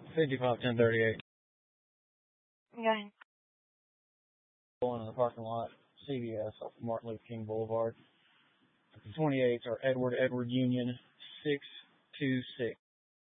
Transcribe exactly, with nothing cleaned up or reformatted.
fifty-five ten thirty-eight. Go ahead. Going in the parking lot, C V S off of Martin Luther King Boulevard. The twenty-eights are Edward Edward Union six two six.